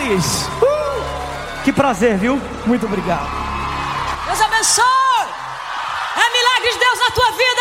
Reis. Que prazer, viu? Muito obrigado. Deus abençoe. É milagre de Deus na tua vida.